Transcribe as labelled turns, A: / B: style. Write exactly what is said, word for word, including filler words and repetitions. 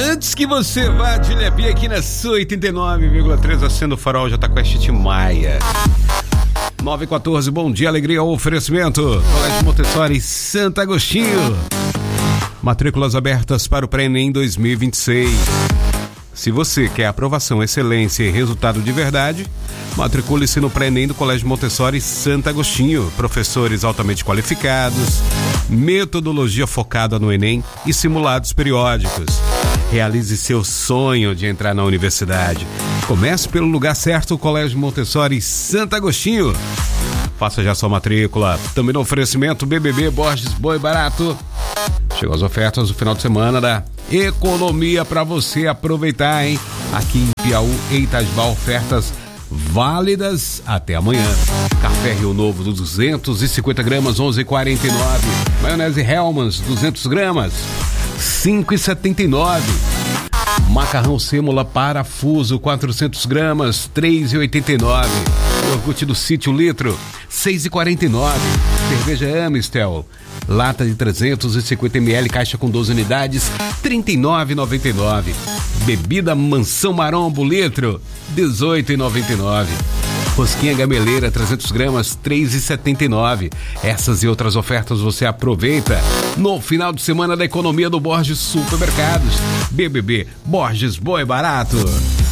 A: Antes que você vá de Lepi aqui na sua oitenta e nove vírgula três, acendo o farol, já tá com a Chite Maia. nove e quatorze, bom dia, alegria, oferecimento. Colégio Montessori Santo Agostinho. Matrículas abertas para o pré-ENEM dois mil e vinte e seis. Se você quer aprovação, excelência e resultado de verdade, matricule-se no pré-ENEM do Colégio Montessori Santo Agostinho. Professores altamente qualificados, metodologia focada no Enem e simulados periódicos. Realize seu sonho de entrar na universidade. Comece pelo lugar certo, o Colégio Montessori Santo Agostinho. Faça já sua matrícula. Também no oferecimento B B B Borges Boi Barato. Chegou as ofertas do final de semana da economia para você aproveitar, hein? Aqui em Piauí e Itajubá, ofertas válidas até amanhã. Café Rio Novo, duzentos e cinquenta gramas, onze reais e quarenta e nove centavos. Maionese Hellmann's, duzentos gramas, cinco reais e setenta e nove centavos. Macarrão Sêmola Parafuso, quatrocentos gramas, três reais e oitenta e nove centavos. Iogurte do Sítio Litro, seis reais e quarenta e nove centavos. Cerveja Amistel, lata de trezentos e cinquenta mililitros, caixa com doze unidades, trinta e nove reais e noventa e nove centavos. Bebida Mansão Marombo, litro, dezoito reais e noventa e nove centavos. Rosquinha Gameleira, trezentos gramas, três reais e setenta e nove centavos. Essas e outras ofertas você aproveita no final de semana da economia do Borges Supermercados. B B B Borges Boi Barato.